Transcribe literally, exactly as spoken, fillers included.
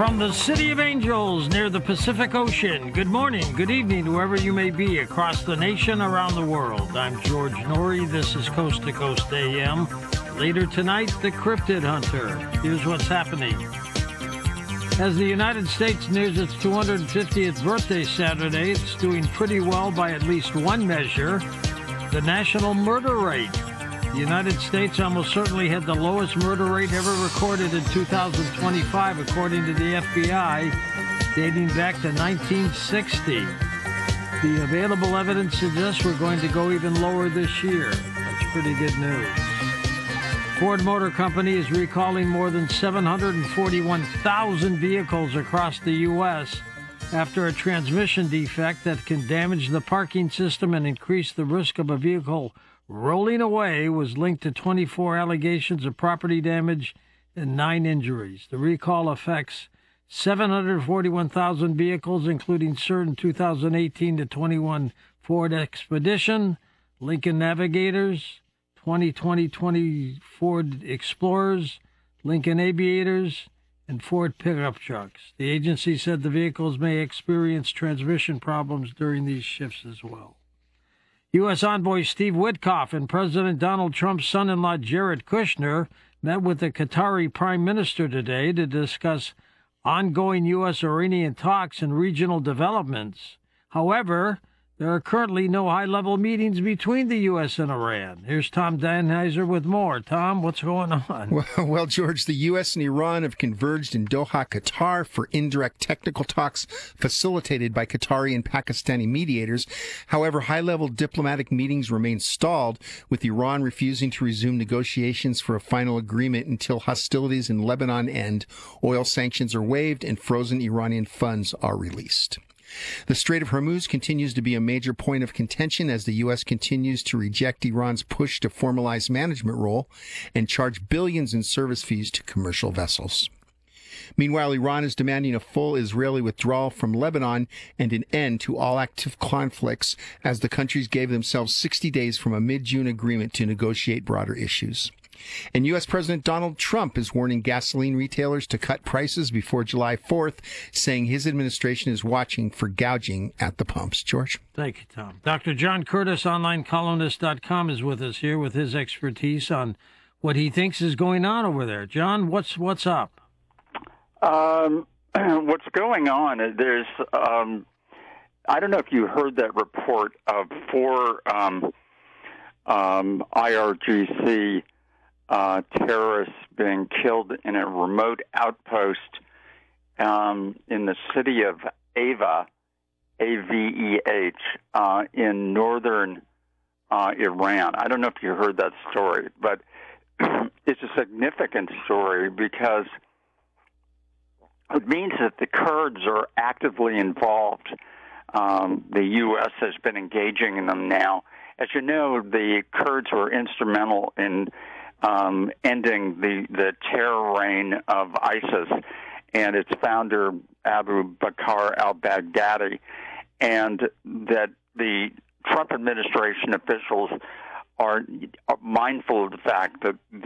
From the City of Angels near the Pacific Ocean, good morning, good evening, wherever you may be across the nation, around the world. I'm George Norrie. This is Coast to Coast A M. Later tonight, the Cryptid Hunter. Here's what's happening. As the United States nears its two hundred fiftieth birthday Saturday, it's doing pretty well by at least one measure, the national murder rate. The United States almost certainly had the lowest murder rate ever recorded in two thousand twenty-five, according to the F B I, dating back to nineteen sixty. The available evidence suggests we're going to go even lower this year. That's pretty good news. Ford Motor Company is recalling more than seven hundred forty-one thousand vehicles across the U S after a transmission defect that can damage the parking system and increase the risk of a vehicle rolling away was linked to twenty-four allegations of property damage and nine injuries. The recall affects seven hundred forty-one thousand vehicles, including certain two thousand eighteen to twenty-one Ford Expedition, Lincoln Navigators, twenty twenty Ford Explorers, Lincoln Aviators, and Ford pickup trucks. The agency said the vehicles may experience transmission problems during these shifts as well. U S Envoy Steve Witkoff and President Donald Trump's son-in-law Jared Kushner met with the Qatari Prime Minister today to discuss ongoing U S-Iranian talks and regional developments. However, there are currently no high-level meetings between the U S and Iran. Here's Tom Danheiser with more. Tom, what's going on? Well, well, George, the U S and Iran have converged in Doha, Qatar for indirect technical talks facilitated by Qatari and Pakistani mediators. However, high-level diplomatic meetings remain stalled, with Iran refusing to resume negotiations for a final agreement until hostilities in Lebanon end, oil sanctions are waived, and frozen Iranian funds are released. The Strait of Hormuz continues to be a major point of contention as the U S continues to reject Iran's push to formalize management role and charge billions in service fees to commercial vessels. Meanwhile, Iran is demanding a full Israeli withdrawal from Lebanon and an end to all active conflicts as the countries gave themselves sixty days from a mid-June agreement to negotiate broader issues. And U S. President Donald Trump is warning gasoline retailers to cut prices before July fourth, saying his administration is watching for gouging at the pumps. George? Thank you, Tom. Doctor John Curtis, online columnist dot com, is with us here with his expertise on what he thinks is going on over there. John, what's what's up? Um, what's going on is there's, um, I don't know if you heard that report of four um, um, I R G C Uh, terrorists being killed in a remote outpost um, in the city of Ava, A V E H, uh, in northern uh, Iran. I don't know if you heard that story, but it's a significant story because it means that the Kurds are actively involved. Um, the U S has been engaging in them now. As you know, the Kurds were instrumental in Um, ending the, the terror reign of ISIS and its founder, Abu Bakr al-Baghdadi, and that the Trump administration officials are mindful of the fact that